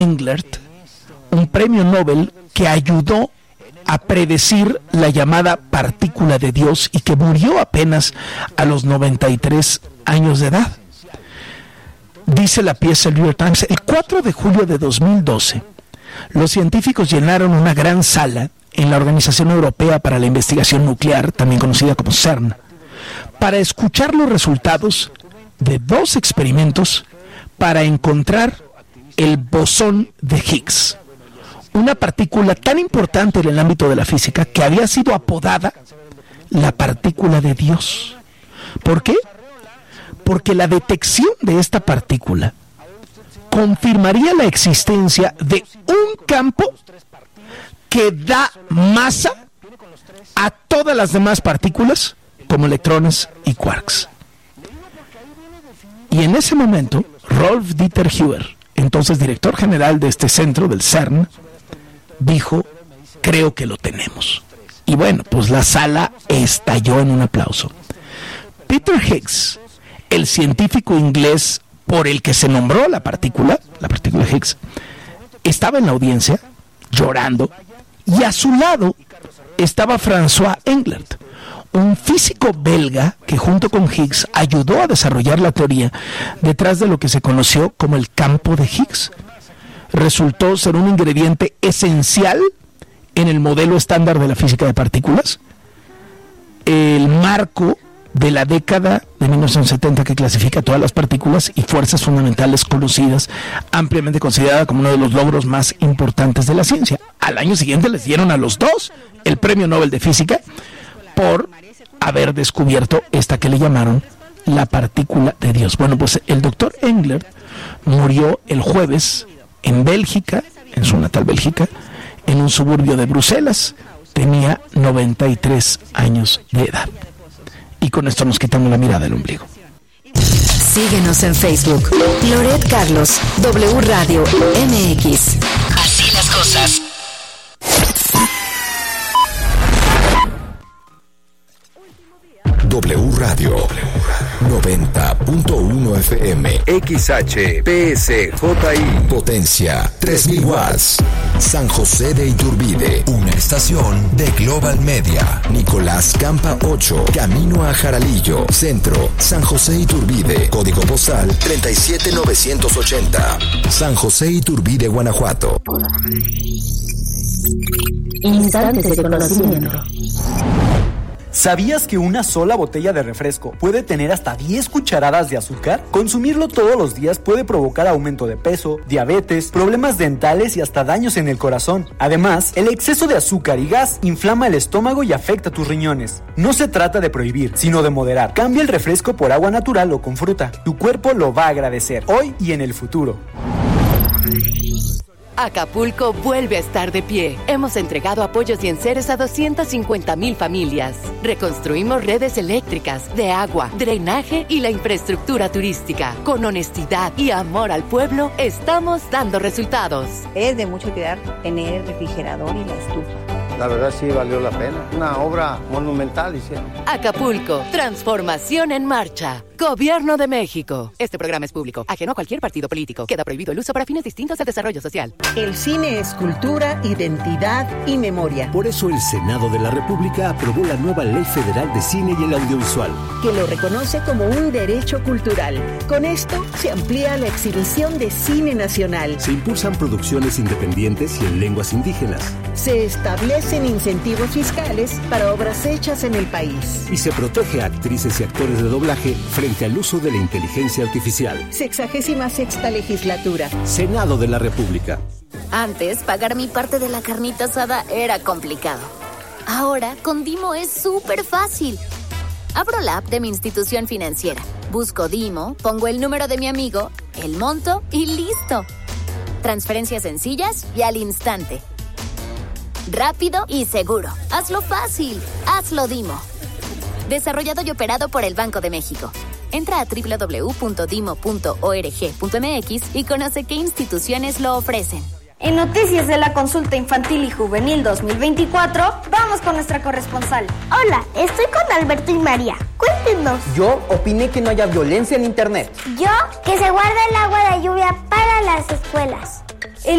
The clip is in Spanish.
Englert, un premio Nobel que ayudó a predecir la llamada partícula de Dios y que murió apenas a los 93 años de edad. Dice la pieza del New York Times, el 4 de julio de 2012, los científicos llenaron una gran sala en la Organización Europea para la Investigación Nuclear, también conocida como CERN, para escuchar los resultados de 2 experimentos para encontrar el bosón de Higgs, una partícula tan importante en el ámbito de la física que había sido apodada la partícula de Dios. ¿Por qué? Porque la detección de esta partícula confirmaría la existencia de un campo que da masa a todas las demás partículas, como electrones y quarks. Y en ese momento, Rolf Dieter Huber, entonces director general de este centro, del CERN, dijo, creo que lo tenemos. Y bueno, pues la sala estalló en un aplauso. Peter Higgs, el científico inglés por el que se nombró la partícula Higgs, estaba en la audiencia llorando, y a su lado estaba François Englert, un físico belga que junto con Higgs ayudó a desarrollar la teoría detrás de lo que se conoció como el campo de Higgs. Resultó ser un ingrediente esencial en el modelo estándar de la física de partículas, el marco de la década de 1970 que clasifica todas las partículas y fuerzas fundamentales conocidas, ampliamente considerada como uno de los logros más importantes de la ciencia. Al año siguiente les dieron a los 2 el Premio Nobel de Física por haber descubierto esta que le llamaron la partícula de Dios. Bueno, pues el doctor Englert murió el jueves en Bélgica, en su natal Bélgica, en un suburbio de Bruselas. Tenía 93 años de edad. Y con esto nos quitamos la mirada del ombligo. Síguenos en Facebook. Loret Carlos, W Radio MX. Así las cosas. W Radio 90.1 FM XHPSJI Potencia 3000 watts San José de Iturbide, una estación de Global Media. Nicolás Campa 8, camino a Jaralillo, Centro, San José Iturbide, código postal 37980, San José Iturbide, Guanajuato. Instantes de conocimiento. ¿Sabías que una sola botella de refresco puede tener hasta 10 cucharadas de azúcar? Consumirlo todos los días puede provocar aumento de peso, diabetes, problemas dentales y hasta daños en el corazón. Además, el exceso de azúcar y gas inflama el estómago y afecta tus riñones. No se trata de prohibir, sino de moderar. Cambia el refresco por agua natural o con fruta. Tu cuerpo lo va a agradecer, hoy y en el futuro. Acapulco vuelve a estar de pie. Hemos entregado apoyos y enseres a 250,000 familias. Reconstruimos redes eléctricas, de agua, drenaje y la infraestructura turística. Con honestidad y amor al pueblo, estamos dando resultados. Es de mucho cuidar tener el refrigerador y la estufa. La verdad sí valió la pena. Una obra monumental hicieron. Acapulco, transformación en marcha. Gobierno de México. Este programa es público, ajeno a cualquier partido político. Queda prohibido el uso para fines distintos de desarrollo social. El cine es cultura, identidad y memoria. Por eso el Senado de la República aprobó la nueva Ley Federal de Cine y el Audiovisual, que lo reconoce como un derecho cultural. Con esto se amplía la exhibición de cine nacional. Se impulsan producciones independientes y en lenguas indígenas. Se establecen incentivos fiscales para obras hechas en el país. Y se protege a actrices y actores de doblaje frente al uso de la inteligencia artificial. 66ª legislatura. Senado de la República. Antes, pagar mi parte de la carnita asada era complicado. Ahora, con Dimo es súper fácil. Abro la app de mi institución financiera, busco Dimo, pongo el número de mi amigo, el monto y listo. Transferencias sencillas y al instante. Rápido y seguro. Hazlo fácil. Hazlo Dimo. Desarrollado y operado por el Banco de México. Entra a www.dimo.org.mx y conoce qué instituciones lo ofrecen. En Noticias de la Consulta Infantil y Juvenil 2024, vamos con nuestra corresponsal. Hola, estoy con Alberto y María. Cuéntenos. Yo opiné que no haya violencia en internet. Yo, que se guarde el agua de lluvia para las escuelas.